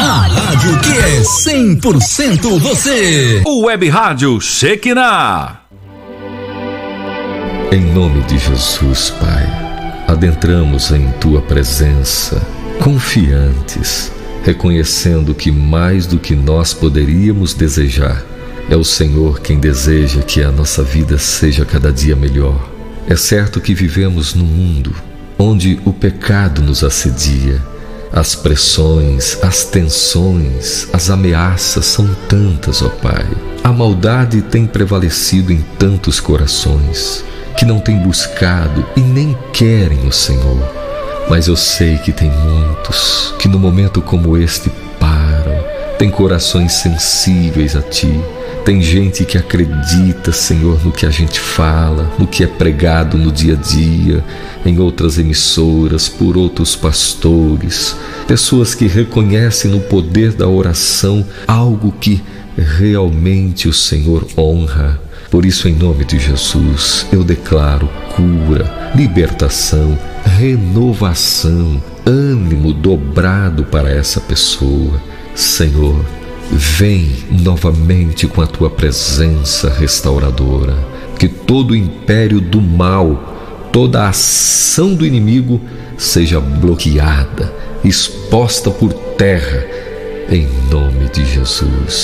A rádio que é 100% você. O Web Rádio Shekinah. Em nome de Jesus, Pai, adentramos em Tua presença, confiantes, reconhecendo que mais do que nós poderíamos desejar, é o Senhor quem deseja que a nossa vida seja cada dia melhor. É certo que vivemos num mundo onde o pecado nos assedia. As pressões, as tensões, as ameaças são tantas, ó Pai. A maldade tem prevalecido em tantos corações que não têm buscado e nem querem o Senhor. Mas eu sei que tem muitos que no momento como este param, têm corações sensíveis a Ti. Tem gente que acredita, Senhor, no que a gente fala, no que é pregado no dia a dia, em outras emissoras, por outros pastores, pessoas que reconhecem no poder da oração algo que realmente o Senhor honra. Por isso, em nome de Jesus, eu declaro cura, libertação, renovação, ânimo dobrado para essa pessoa. Senhor, vem novamente com a Tua presença restauradora, que todo o império do mal, toda a ação do inimigo seja bloqueada, exposta por terra, em nome de Jesus.